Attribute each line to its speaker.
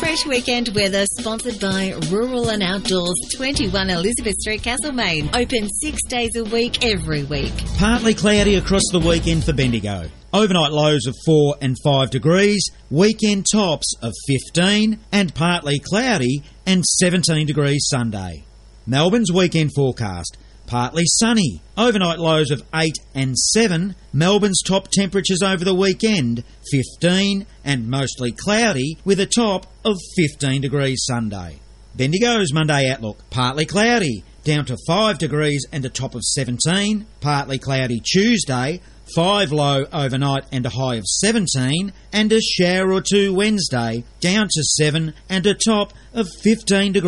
Speaker 1: Fresh weekend weather sponsored by Rural and Outdoors, 21 Elizabeth Street, Castlemaine. Open 6 days a week, every week.
Speaker 2: Partly cloudy across the weekend for Bendigo. Overnight lows of 4 and 5 degrees, weekend tops of 15 and partly cloudy and 17 degrees Sunday. Melbourne's weekend forecast. Partly sunny, overnight lows of 8 and 7, Melbourne's top temperatures over the weekend 15 and mostly cloudy with a top of 15 degrees Sunday. Bendigo's Monday outlook, partly cloudy, down to 5 degrees and a top of 17, partly cloudy Tuesday, 5 low overnight and a high of 17, and a shower or two Wednesday, down to 7 and a top of 15 degrees.